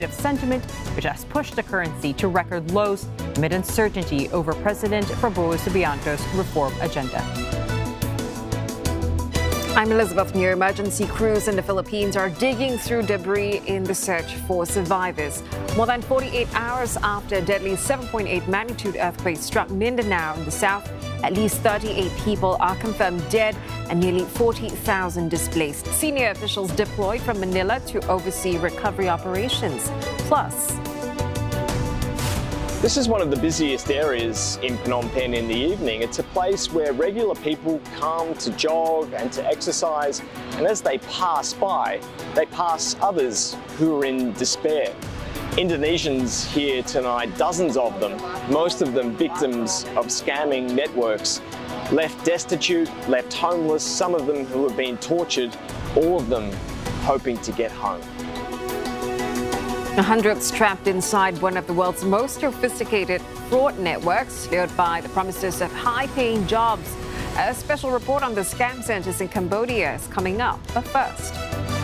sentiment, which has pushed the currency to record lows amid uncertainty over President Prabowo Subianto's reform agenda. I'm Elizabeth New. Emergency crews in the Philippines are digging through debris in the search for survivors. More than 48 hours after a deadly 7.8 magnitude earthquake struck Mindanao in the south, at least 38 people are confirmed dead and nearly 40,000 displaced. Senior officials deployed from Manila to oversee recovery operations. Plus, this is one of the busiest areas in Phnom Penh in the evening. It's a place where regular people come to jog and to exercise, and as they pass by, they pass others who are in despair. Indonesians here tonight, dozens of them, most of them victims of scamming networks, left destitute, left homeless, some of them who have been tortured, all of them hoping to get home. Hundreds trapped inside one of the world's most sophisticated fraud networks, lured by the promises of high-paying jobs. A special report on the scam centers in Cambodia is coming up. But first,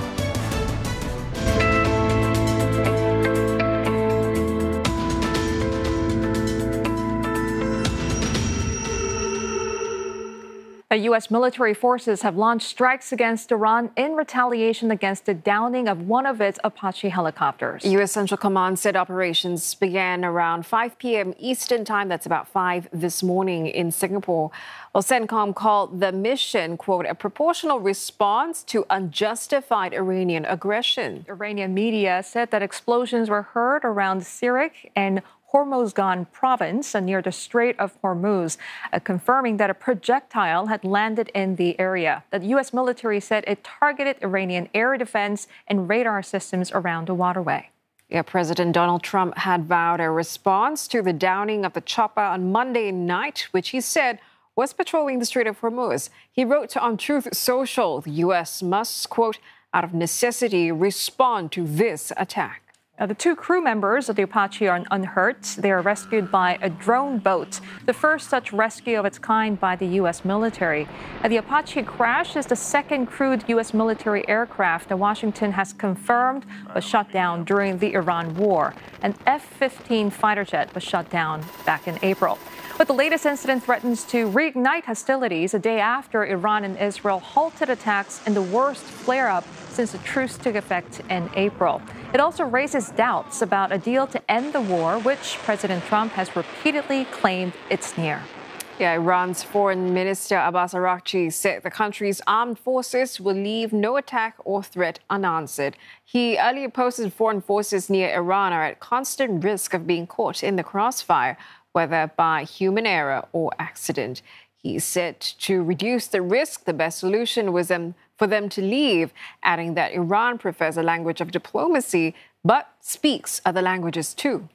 U.S. military forces have launched strikes against Iran in retaliation against the downing of one of its Apache helicopters. U.S. Central Command said operations began around 5 p.m. Eastern Time. That's about 5 this morning in Singapore. Well, CENTCOM called the mission, quote, a proportional response to unjustified Iranian aggression. Iranian media said that explosions were heard around Sirik and Hormozgan province near the Strait of Hormuz, confirming that a projectile had landed in the area. The U.S. military said it targeted Iranian air defense and radar systems around the waterway. Yeah, President Donald Trump had vowed a response to the downing of the chopper on Monday night, which he said was patrolling the Strait of Hormuz. He wrote on Truth Social, the U.S. must, quote, out of necessity, respond to this attack. The two crew members of the Apache are unhurt. They are rescued by a drone boat, the first such rescue of its kind by the U.S. military. The Apache crash is the second crewed U.S. military aircraft that Washington has confirmed was shot down during the Iran war. An F-15 fighter jet was shot down back in April. But the latest incident threatens to reignite hostilities a day after Iran and Israel halted attacks in the worst flare-up since the truce took effect in April. It also raises doubts about a deal to end the war, which President Trump has repeatedly claimed it's near. Yeah, Iran's Foreign Minister Abbas Araghchi said the country's armed forces will leave no attack or threat unanswered. He earlier posted foreign forces near Iran are at constant risk of being caught in the crossfire, whether by human error or accident. He said to reduce the risk, the best solution was for them to leave, adding that Iran prefers a language of diplomacy, but speaks other languages too.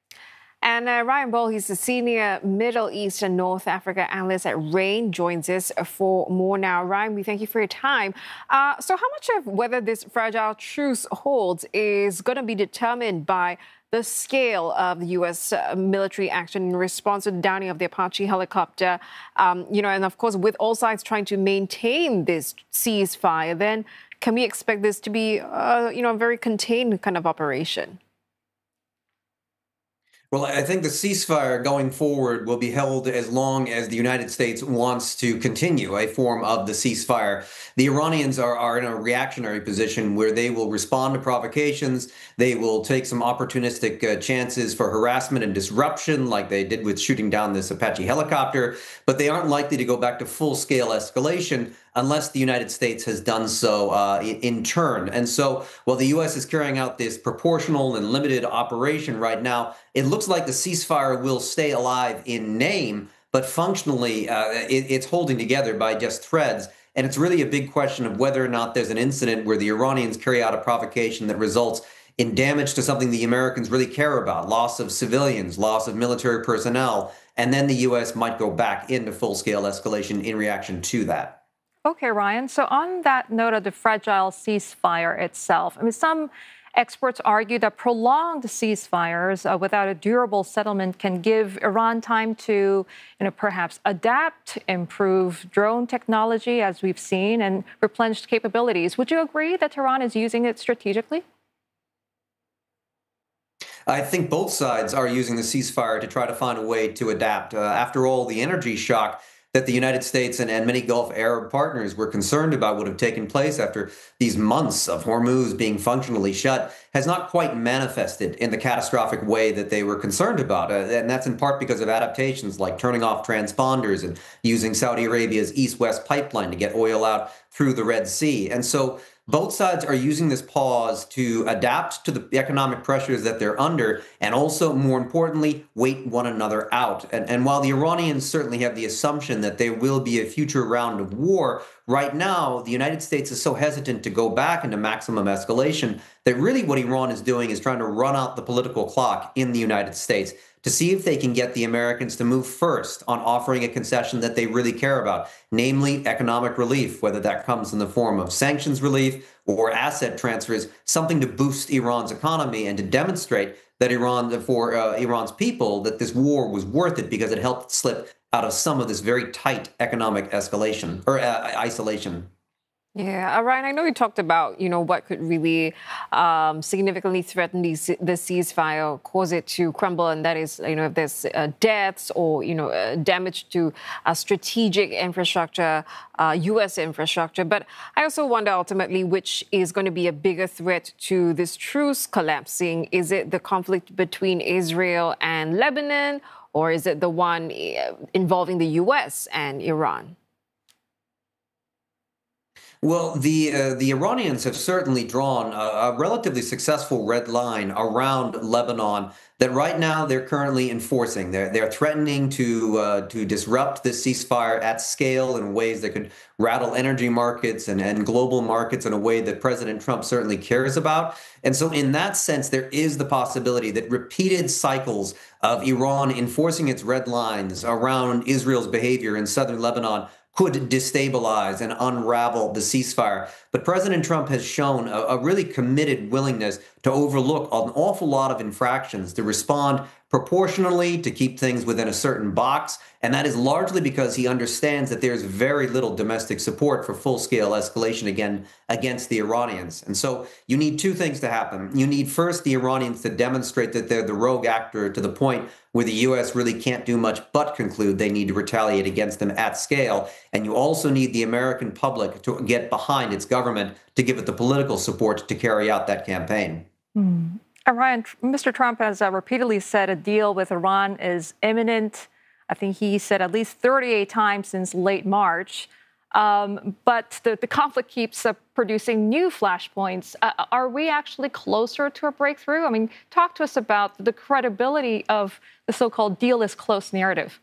And Ryan Ball, he's the senior Middle East and North Africa analyst at RAIN, joins us for more now. Ryan, we thank you for your time. So how much of whether this fragile truce holds is going to be determined by the scale of the U.S. military action in response to the downing of the Apache helicopter, and of course, with all sides trying to maintain this ceasefire, then can we expect this to be, a very contained kind of operation? Well, I think the ceasefire going forward will be held as long as the United States wants to continue a form of the ceasefire. The Iranians are in a reactionary position where they will respond to provocations. They will take some opportunistic chances for harassment and disruption, like they did with shooting down this Apache helicopter. But they aren't likely to go back to full-scale escalation unless the United States has done so in turn. And so while the U.S. is carrying out this proportional and limited operation right now, it looks like the ceasefire will stay alive in name, but functionally it's holding together by just threads. And it's really a big question of whether or not there's an incident where the Iranians carry out a provocation that results in damage to something the Americans really care about, loss of civilians, loss of military personnel, and then the U.S. might go back into full-scale escalation in reaction to that. Okay, Ryan. So on that note of the fragile ceasefire itself, some experts argue that prolonged ceasefires without a durable settlement can give Iran time to, perhaps adapt, improve drone technology, as we've seen, and replenish capabilities. Would you agree that Tehran is using it strategically? I think both sides are using the ceasefire to try to find a way to adapt. After all, the energy shock that the United States and many Gulf Arab partners were concerned about would have taken place after these months of Hormuz being functionally shut has not quite manifested in the catastrophic way that they were concerned about. And that's in part because of adaptations like turning off transponders and using Saudi Arabia's East-West pipeline to get oil out through the Red Sea. And so both sides are using this pause to adapt to the economic pressures that they're under and also, more importantly, wait one another out. And while the Iranians certainly have the assumption that there will be a future round of war, right now, the United States is so hesitant to go back into maximum escalation that really what Iran is doing is trying to run out the political clock in the United States to see if they can get the Americans to move first on offering a concession that they really care about, namely economic relief, whether that comes in the form of sanctions relief or asset transfers, something to boost Iran's economy and to demonstrate that Iran's people, that this war was worth it because it helped slip out of some of this very tight economic escalation or isolation. Yeah, Ryan, I know you talked about, what could really significantly threaten the ceasefire, cause it to crumble, and that is, if there's deaths or, damage to strategic infrastructure, U.S. infrastructure. But I also wonder ultimately which is going to be a bigger threat to this truce collapsing. Is it the conflict between Israel and Lebanon, or is it the one involving the U.S. and Iran? Well, the Iranians have certainly drawn a relatively successful red line around Lebanon that right now they're currently enforcing. They're threatening to disrupt this ceasefire at scale in ways that could rattle energy markets and global markets in a way that President Trump certainly cares about. And so in that sense, there is the possibility that repeated cycles of Iran enforcing its red lines around Israel's behavior in southern Lebanon could destabilize and unravel the ceasefire. But President Trump has shown a really committed willingness to overlook an awful lot of infractions, to respond proportionally, to keep things within a certain box. And that is largely because he understands that there's very little domestic support for full-scale escalation again against the Iranians. And so you need two things to happen. You need first the Iranians to demonstrate that they're the rogue actor to the point where the U.S. really can't do much but conclude they need to retaliate against them at scale. And you also need the American public to get behind its government to give it the political support to carry out that campaign. Ryan, Mr. Trump has repeatedly said a deal with Iran is imminent. I think he said at least 38 times since late March. But the conflict keeps producing new flashpoints. Are we actually closer to a breakthrough? I mean, talk to us about the credibility of the so-called deal is close narrative.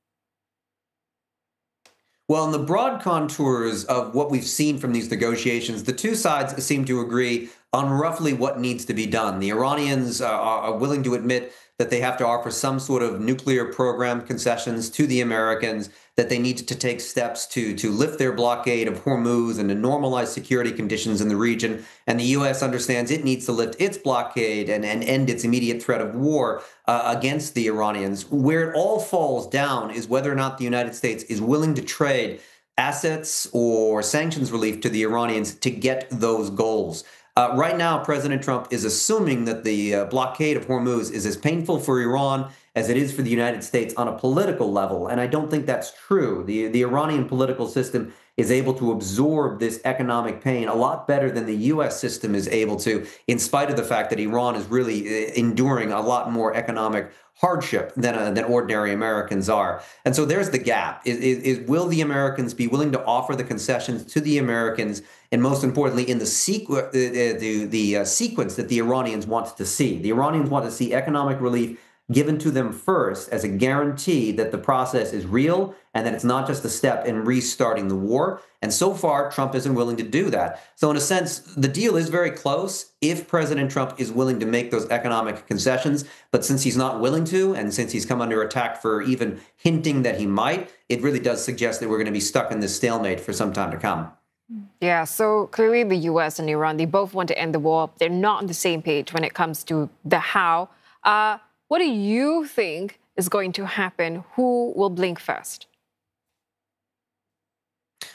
Well, in the broad contours of what we've seen from these negotiations, the two sides seem to agree on roughly what needs to be done. The Iranians are willing to admit that they have to offer some sort of nuclear program concessions to the Americans, that they need to take steps to lift their blockade of Hormuz and to normalize security conditions in the region. And the U.S. understands it needs to lift its blockade and end its immediate threat of war against the Iranians. Where it all falls down is whether or not the United States is willing to trade assets or sanctions relief to the Iranians to get those goals. Right now, President Trump is assuming that the blockade of Hormuz is as painful for Iran as it is for the United States on a political level. And I don't think that's true. The Iranian political system is able to absorb this economic pain a lot better than the U.S. system is able to, in spite of the fact that Iran is really enduring a lot more economic hardship than ordinary Americans are. And so there's the gap. Will the Americans be willing to offer the concessions to the Americans, and most importantly, in the sequence that the Iranians want to see? The Iranians want to see economic relief given to them first as a guarantee that the process is real and that it's not just a step in restarting the war. And so far, Trump isn't willing to do that. So in a sense, the deal is very close if President Trump is willing to make those economic concessions. But since he's not willing to, and since he's come under attack for even hinting that he might, it really does suggest that we're going to be stuck in this stalemate for some time to come. Yeah, so clearly the U.S. and Iran, they both want to end the war. They're not on the same page when it comes to the how. What do you think is going to happen? Who will blink first?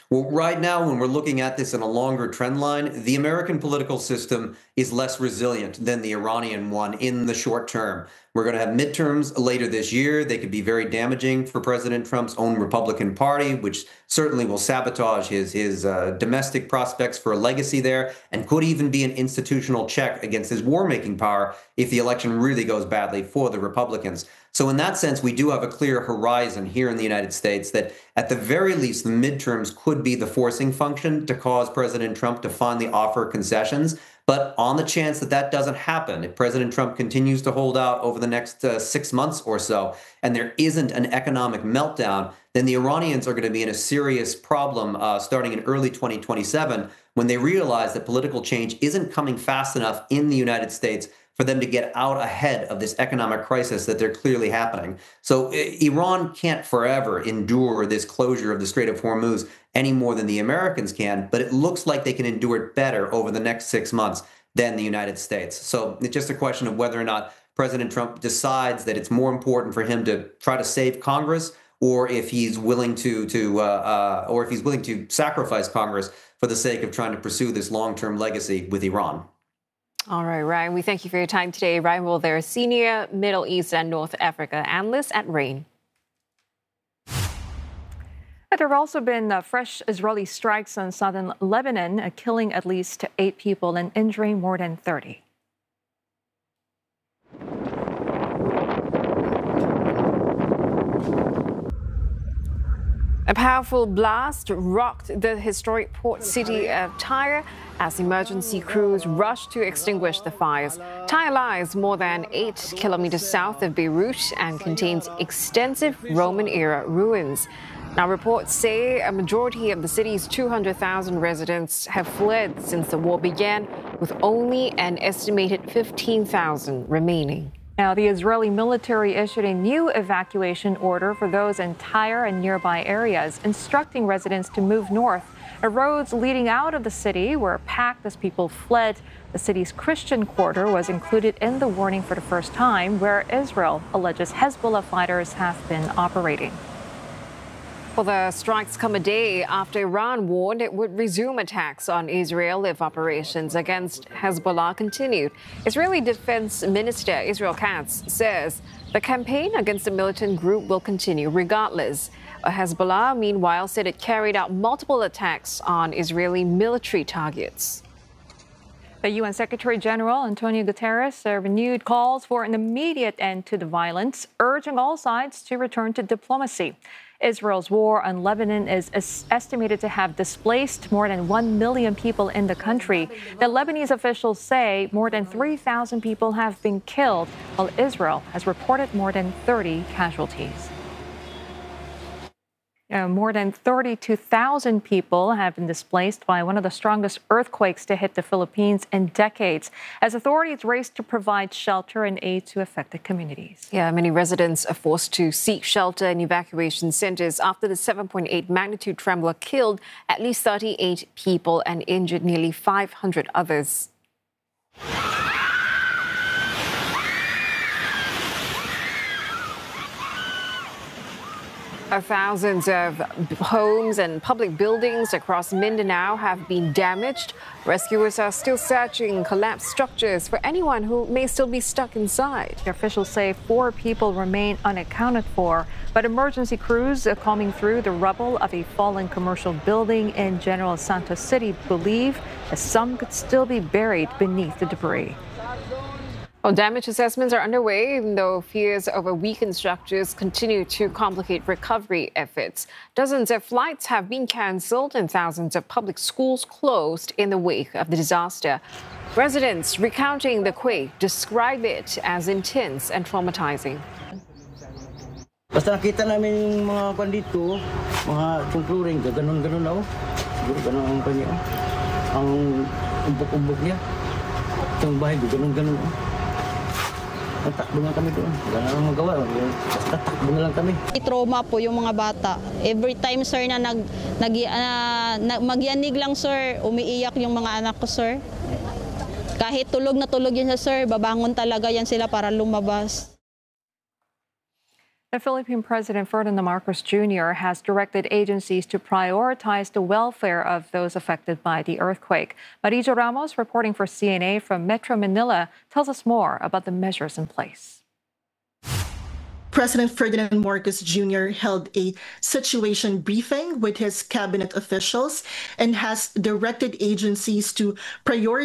Well, right now, when we're looking at this in a longer trend line, the American political system is less resilient than the Iranian one in the short term. We're going to have midterms later this year. They could be very damaging for President Trump's own Republican Party, which certainly will sabotage his domestic prospects for a legacy there, and could even be an institutional check against his war-making power if the election really goes badly for the Republicans. So in that sense, we do have a clear horizon here in the United States that at the very least, the midterms could be the forcing function to cause President Trump to finally offer concessions. But on the chance that that doesn't happen, if President Trump continues to hold out over the next 6 months or so, and there isn't an economic meltdown, then the Iranians are going to be in a serious problem starting in early 2027 when they realize that political change isn't coming fast enough in the United States for them to get out ahead of this economic crisis that they're clearly happening. So Iran can't forever endure this closure of the Strait of Hormuz any more than the Americans can, but it looks like they can endure it better over the next 6 months than the United States. So it's just a question of whether or not President Trump decides that it's more important for him to try to save Congress, or if he's willing to sacrifice Congress for the sake of trying to pursue this long-term legacy with Iran. All right, Ryan, we thank you for your time today. Ryan Wilther, Senior Middle East and North Africa Analyst at RANE. There have also been fresh Israeli strikes on southern Lebanon, killing at least 8 people and injuring more than 30. A powerful blast rocked the historic port city of Tyre as emergency crews rushed to extinguish the fires. Tyre lies more than 8 kilometers south of Beirut and contains extensive Roman-era ruins. Now, reports say a majority of the city's 200,000 residents have fled since the war began, with only an estimated 15,000 remaining. Now, the Israeli military issued a new evacuation order for those in Tyre and nearby areas, instructing residents to move north. The roads leading out of the city were packed as people fled. The city's Christian quarter was included in the warning for the first time, where Israel alleges Hezbollah fighters have been operating. Well, the strikes come a day after Iran warned it would resume attacks on Israel if operations against Hezbollah continued. Israeli Defense Minister Israel Katz says the campaign against the militant group will continue regardless. Hezbollah, meanwhile, said it carried out multiple attacks on Israeli military targets. The UN Secretary General Antonio Guterres renewed calls for an immediate end to the violence, urging all sides to return to diplomacy. Israel's war on Lebanon is estimated to have displaced more than 1 million people in the country. The Lebanese officials say more than 3,000 people have been killed, while Israel has reported more than 30 casualties. More than 32,000 people have been displaced by one of the strongest earthquakes to hit the Philippines in decades, as authorities race to provide shelter and aid to affected communities. Yeah, many residents are forced to seek shelter in evacuation centers after the 7.8 magnitude tremor killed at least 38 people and injured nearly 500 others. Thousands of homes and public buildings across Mindanao have been damaged. Rescuers are still searching collapsed structures for anyone who may still be stuck inside. Officials say 4 people remain unaccounted for, but emergency crews combing through the rubble of a fallen commercial building in General Santos City believe that some could still be buried beneath the debris. Well, damage assessments are underway, even though fears over weakened structures continue to complicate recovery efforts. Dozens of flights have been cancelled and thousands of public schools closed in the wake of the disaster. Residents recounting the quake describe it as intense and traumatizing. Basta nakita namin yung mga kwan dito, mga tungkluring, ganun-ganun ako. Siguro ganun ang kanya. Ang umbok-umbok niya. Itong bahay, ganun-ganun ako. Takbo na kami doon. Wala na nang magawa. Basta takbo na lang kami. Trauma po yung mga bata. Every time, sir, na magyanig lang, sir, umiiyak yung mga anak ko, sir. Kahit tulog na tulog yan, sir, babangon talaga yan sila para lumabas. The Philippine President Ferdinand Marcos Jr. has directed agencies to prioritize the welfare of those affected by the earthquake. Marijo Ramos, reporting for CNA from Metro Manila, tells us more about the measures in place. President Ferdinand Marcos Jr. held a situation briefing with his cabinet officials and has directed agencies to prioritize